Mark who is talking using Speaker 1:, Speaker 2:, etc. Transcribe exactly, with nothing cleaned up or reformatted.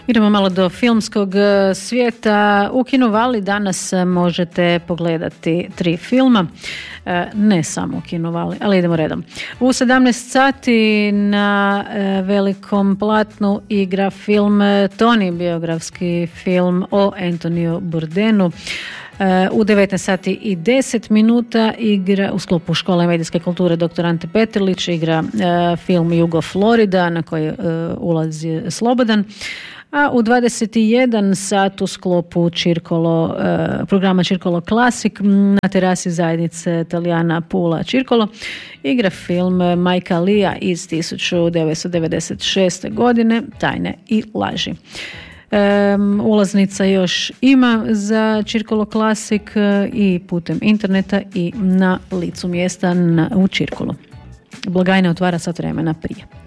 Speaker 1: Idemo malo do filmskog svijeta. U Kinovali danas možete pogledati tri filma. Ne samo u Kinovali, ali idemo redom. U sedamnaest sati na velikom platnu igra film Toni, biografski film o Anthoniju Bourdenu. U devetnaest sati i deset minuta igra u sklopu Škole medijske kulture doktor Ante Petrlić igra uh, film Jugo Florida na koji uh, ulazi Slobodan. A u dvadeset jedan sat u sklopu Circolo, uh, programa Circolo Classic na terasi zajednice Talijana Pula Circolo igra film Majka Lija iz tisuću devetsto devedeset šeste. godine Tajne i laži. Um, ulaznica još ima za Circolo Classic i putem interneta i na licu mjesta na, u Circolo. Blagajna otvara sat vremena prije.